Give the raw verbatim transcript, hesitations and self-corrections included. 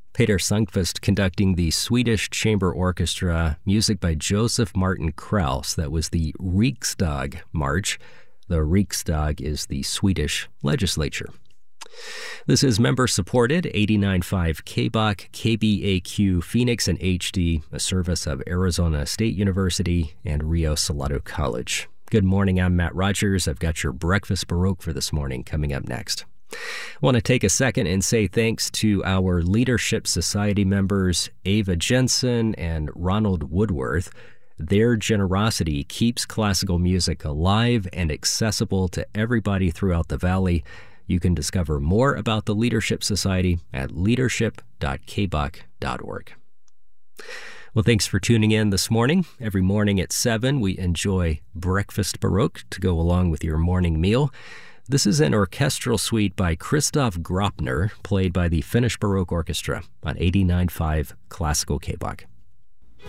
Peter Sundqvist conducting the Swedish Chamber Orchestra, music by Joseph Martin Kraus. That was the Riksdag March. The Riksdag is the Swedish legislature. This is member-supported, eighty-nine point five K B O C, K B A Q, Phoenix, and H D, a service of Arizona State University and Rio Salado College. Good morning, I'm Matt Rogers. I've got your Breakfast Baroque for this morning coming up next. I want to take a second and say thanks to our Leadership Society members, Ava Jensen and Ronald Woodworth. Their generosity keeps classical music alive and accessible to everybody throughout the Valley. You can discover more about the Leadership Society at leadership dot k b o c dot org. Well, thanks for tuning in this morning. Every morning at seven, we enjoy Breakfast Baroque to go along with your morning meal. This is an orchestral suite by Christoph Graupner, played by the Finnish Baroque Orchestra on eighty-nine point five Classical K B O C.